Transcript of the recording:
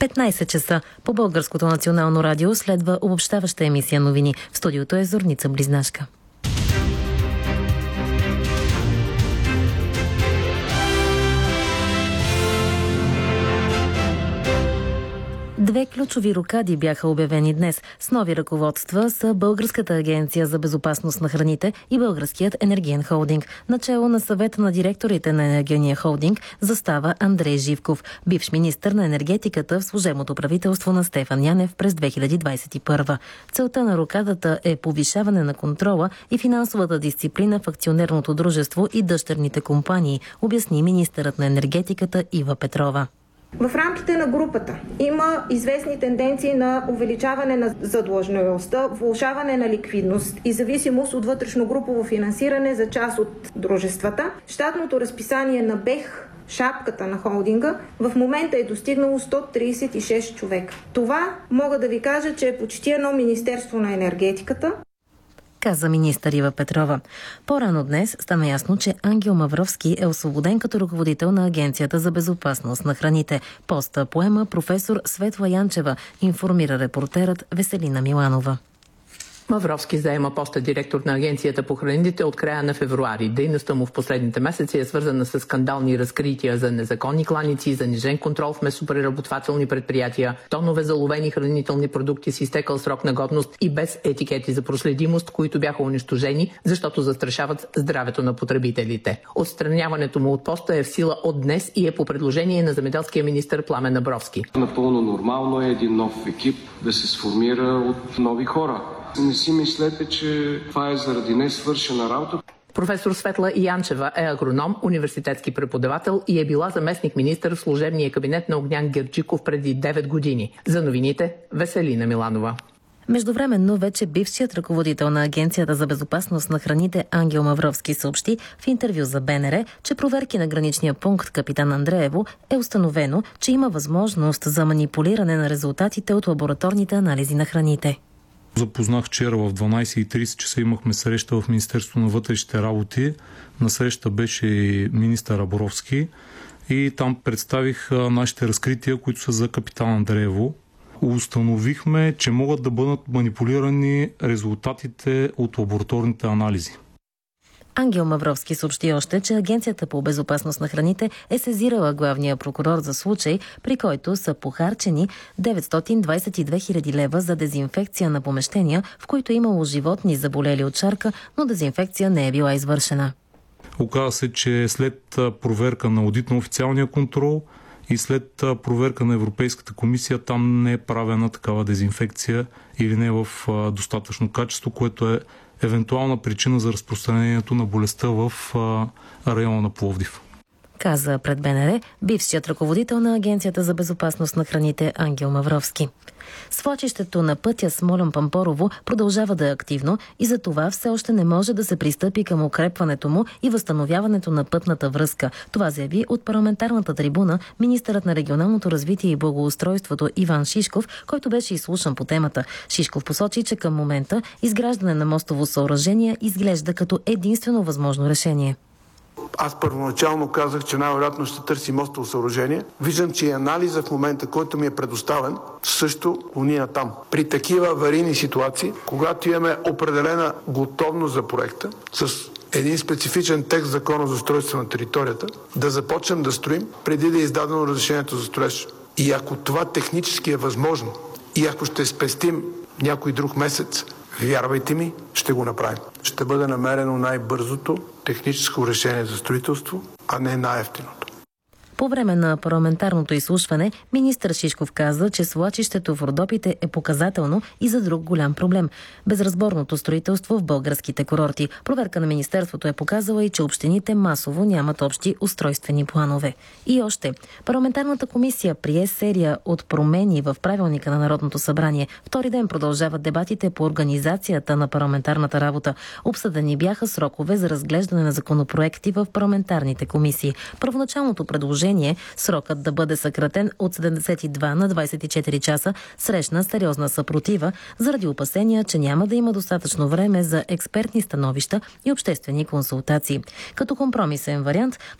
15 часа по Българското национално радио следва обобщаваща емисия новини. В студиото е Зорница Близнашка. Две ключови рокади бяха обявени днес. С нови ръководства са Българската агенция за безопасност на храните и Българският енергиен холдинг. Начело на съвета на директорите на енергийния холдинг застава Андрей Живков, бивш министър на енергетиката в служебното правителство на Стефан Янев през 2021. Целта на рокадата е повишаване на контрола и финансовата дисциплина в акционерното дружество и дъщерните компании, обясни министърът на енергетиката Ива Петрова. В рамките на групата има известни тенденции на увеличаване на задлъжнялостта, влошаване на ликвидност и зависимост от вътрешногрупово финансиране за част от дружествата. Щатното разписание на БЕХ, шапката на холдинга, в момента е достигнало 136 човека. Това мога да ви кажа, че е почти едно Министерство на енергетиката, каза министър Ива Петрова. По-рано днес стана ясно, че Ангел Мавровски е освободен като ръководител на Агенцията за безопасност на храните. Поста поема професор Светла Янчева, информира репортерът Веселина Миланова. Мавровски заема поста директор на Агенцията по храните от края на февруари. Дейността му в последните месеци е свързана с скандални разкрития за незаконни кланици, занижен контрол в месопреработвателни предприятия, тонове заловени хранителни продукти с изтекал срок на годност и без етикети за проследимост, които бяха унищожени, защото застрашават здравето на потребителите. Отстраняването му от поста е в сила от днес и е по предложение на земеделския министър Пламен Абровски. Напълно нормално е един нов екип да се сформира от нови хора. Не си мислете, че това е заради несвършена работа. Професор Светла Янчева е агроном, университетски преподавател и е била заместник-министър в служебния кабинет на Огнян Герджиков преди 9 години. За новините Веселина Миланова. Междувременно вече бившият ръководител на Агенцията за безопасност на храните Ангел Мавровски съобщи в интервю за БНР, че проверки на граничния пункт Капитан Андреево е установено, че има възможност за манипулиране на резултатите от лабораторните анализи на храните. Запознах вчера в 12:30 часа, имахме среща в Министерството на вътрешните работи. На среща беше и министър Абровски и там представих нашите разкрития, които са за Капитан Андреево. Установихме, че могат да бъдат манипулирани резултатите от лабораторните анализи. Ангел Мавровски съобщи още, че Агенцията по безопасност на храните е сезирала главния прокурор за случай, при който са похарчени 922 хиляди лева за дезинфекция на помещения, в които е имало животни заболели от шарка, но дезинфекция не е била извършена. Оказа се, че след проверка на одит на официалния контрол и след проверка на Европейската комисия там не е правена такава дезинфекция или не е в достатъчно качество, което е евентуална причина за разпространението на болестта в района на Пловдив. Каза пред БНР бившият ръководител на Агенцията за безопасност на храните Ангел Мавровски. Свлачището на пътя Смолян-Пампорово продължава да е активно и за това все още не може да се пристъпи към укрепването му и възстановяването на пътната връзка. Това заяви от парламентарната трибуна министърът на регионалното развитие и благоустройството Иван Шишков, който беше изслушан по темата. Шишков посочи, че към момента изграждане на мостово съоръжение изглежда като единствено възможно решение. Аз първоначално казах, че най-вероятно ще търси мостово съоръжение. Виждам, че и анализа в момента, който ми е предоставен, също клони там. При такива аварийни ситуации, когато имаме определена готовност за проекта, с един специфичен текст в Закона за устройство на територията, да започнем да строим преди да е издадено разрешението за строеж. И ако това технически е възможно, и ако ще спестим някой друг месец, вярвайте ми, ще го направим. Ще бъде намерено най-бързото техническо решение за строителство, а не най-евтиното. По време на парламентарното изслушване министър Шишков каза, че свлачището в Родопите е показателно и за друг голям проблем – безразборното строителство в българските курорти. Проверка на министерството е показала и че общините масово нямат общи устройствени планове. И още, парламентарната комисия прие серия от промени в правилника на Народното събрание. Втори ден продължават дебатите по организацията на парламентарната работа. Обсъдени бяха срокове за разглеждане на законопроекти в парламентарните комисии. Първоначалното предложение срокът да бъде съкратен от 72 на 24 часа срещна сериозна съпротива заради опасения, че няма да има достатъчно време за експертни становища и обществени консултации. Като компромисен вариант,